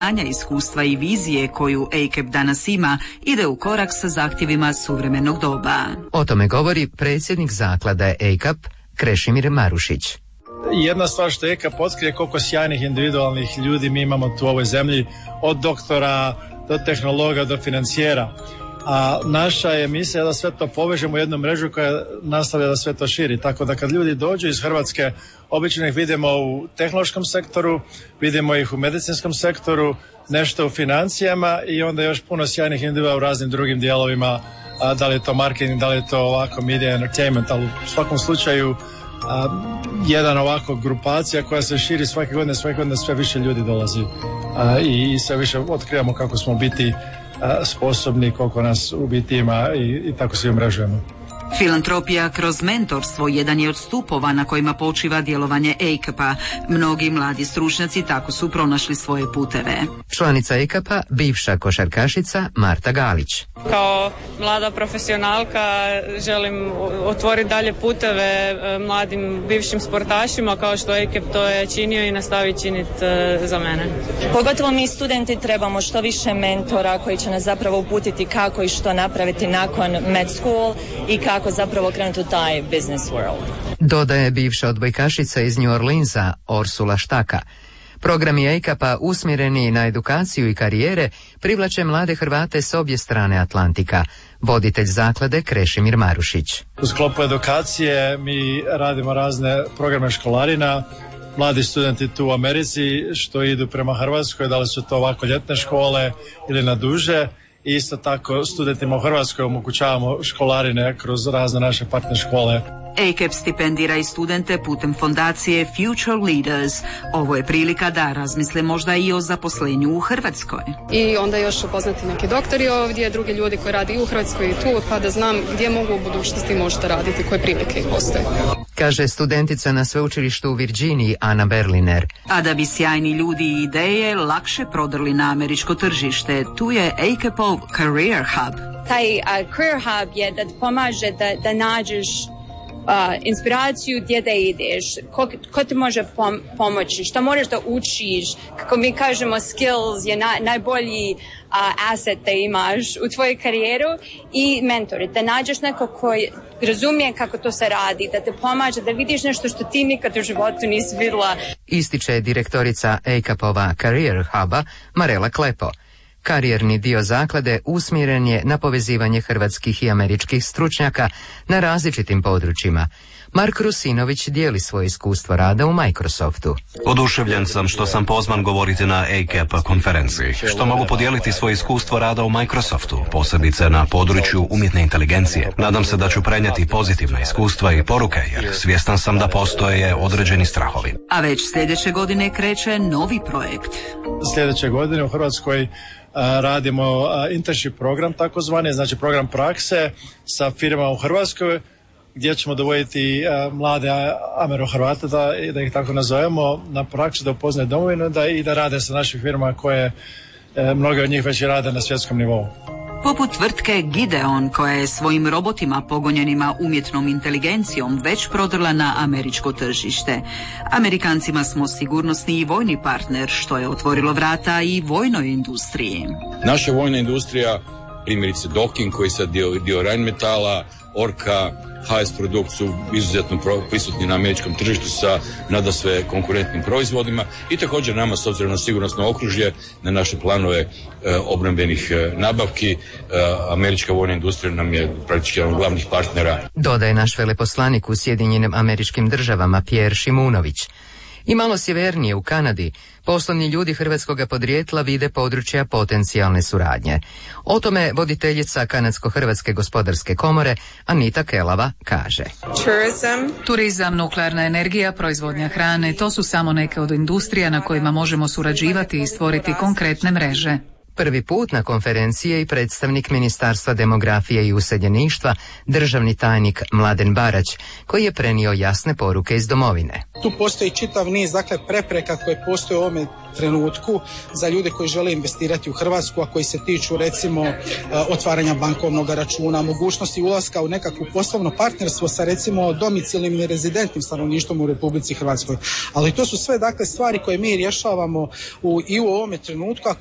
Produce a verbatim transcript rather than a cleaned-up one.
znanja, iskustva i vizije koju A C A P danas ima ide u korak sa zahtjevima suvremenog doba. O tome govori predsjednik zaklade A C A P Krešimir Marušić. Jedna stvar što A C A P otkrije koliko sjajnih individualnih ljudi mi imamo tu u ovoj zemlji, od doktora do tehnologa do financijera. A naša je misija da sve to povežemo u jednu mrežu koja nastavlja da sve to širi. Tako da kad ljudi dođu iz Hrvatske, obično ih vidimo u tehnološkom sektoru, vidimo ih u medicinskom sektoru, nešto u financijama i onda još puno sjajnih individuala u raznim drugim dijelovima, a, da li je to marketing, da li je to ovako media entertainment, ali u svakom slučaju a, jedan ovako grupacija koja se širi svake godine, svake godine sve više ljudi dolazi a, i, i sve više otkrivamo kako smo biti sposobni, koliko nas u biti ima i, i tako se umrežujemo. Filantropija kroz mentorstvo jedan je od stupova na kojima počiva djelovanje A C A P-a. Mnogi mladi stručnjaci tako su pronašli svoje puteve. Članica A C A P-a, bivša košarkašica Marta Galić. Kao mlada profesionalka želim otvoriti dalje puteve mladim bivšim sportašima kao što A C A P to je činio i nastavi činiti za mene. Pogotovo mi studenti trebamo što više mentora koji će nas zapravo uputiti kako i što napraviti nakon med school i kako kako zapravo krenuti u taj business world. Dodaje bivša odbojkašica iz New Orleansa Orsula Štaka. Programi A C A P-a usmjereni na edukaciju i karijere privlače mlade Hrvate s obje strane Atlantika. Voditelj zaklade Krešimir Marušić. U sklopu edukacije mi radimo razne programe školarina. Mladi studenti tu u Americi što idu prema Hrvatskoj, da li su to ovako ljetne škole ili na duže. I isto tako studentima u Hrvatskoj omogućavamo školarine kroz razne naše partner škole. A C A P stipendira i studente putem fondacije Future Leaders. Ovo je prilika da razmisle možda i o zaposlenju u Hrvatskoj. I onda još upoznati neki doktori ovdje, drugi ljudi koji radi i u Hrvatskoj i tu, pa da znam gdje mogu u budućnosti možda raditi, koje prilike ih postoje. Kaže studentica na sveučilištu u Virginiji Ana Berliner. A da bi sjajni ljudi i ideje lakše prodrli na američko tržište, tu je A C A P-ov Career Hub. Taj uh, Career Hub je da pomaže da, da nađeš Uh, inspiraciju gdje da ideš, ko, ko ti može pom- pomoći, što moraš da učiš, kako mi kažemo skills je na, najbolji uh, asset da imaš u tvojoj karijeru i mentori, da nađeš neko koji razumije kako to se radi, da te pomaže, da vidiš nešto što ti nikad u životu nisi vidjela. Ističe direktorica A C A P-ova Career Huba Marela Klepo. Karijerni dio zaklade usmjeren je na povezivanje hrvatskih i američkih stručnjaka na različitim područjima. Mark Rusinović dijeli svoje iskustvo rada u Microsoftu. Oduševljen sam što sam pozvan govoriti na A C A P konferenciji, što mogu podijeliti svoje iskustvo rada u Microsoftu, posebice na području umjetne inteligencije. Nadam se da ću prenijeti pozitivna iskustva i poruke, jer svjestan sam da postoje određeni strahovi. A već sljedeće godine kreće novi projekt. Sljedeće godine u Hrvatskoj radimo internship program takozvani, znači program prakse sa firmama u Hrvatskoj gdje ćemo dovoditi mlade Amero-Hrvate, da, da ih tako nazovemo, na praksu da upoznaju domovinu da, i da rade sa naših firmama koje mnoge od njih već i rade na svjetskom nivou. Poput tvrtke Gideon, koja je svojim robotima pogonjenima umjetnom inteligencijom već prodrla na američko tržište. Amerikancima smo sigurnosni i vojni partner, što je otvorilo vrata i vojnoj industriji. Naša vojna industrija, primjerice Docking koji sad dio, dio Rheinmetalla, Orca, H S Produkt su izuzetno prisutni na američkom tržištu sa nadasve konkurentnim proizvodima i također nama s obzirom na sigurnosno okružje, na naše planove e, obrambenih e, nabavki, e, američka vojna industrija nam je praktički jedan od glavnih partnera. Dodaje naš veleposlanik u Sjedinjenim Američkim Državama Pierre Šimunović. I malo sjevernije u Kanadi poslovni ljudi hrvatskoga podrijetla vide područja potencijalne suradnje. O tome voditeljica Kanadsko-Hrvatske gospodarske komore Anita Kelava kaže. Turizam. Turizam, nuklearna energija, proizvodnja hrane, to su samo neke od industrija na kojima možemo surađivati i stvoriti konkretne mreže. Prvi put na konferenciji je i predstavnik Ministarstva demografije i useljeništva, državni tajnik Mladen Barać, koji je prenio jasne poruke iz domovine. Tu postoji čitav niz dakle, prepreka koje postoje u ovome trenutku za ljude koji žele investirati u Hrvatsku, a koji se tiču recimo otvaranja bankovnog računa, mogućnosti ulaska u nekakvo poslovno partnerstvo sa recimo domicilnim i rezidentnim stanovništvom u Republici Hrvatskoj. Ali to su sve dakle stvari koje mi rješavamo u, i u ovome trenutku, a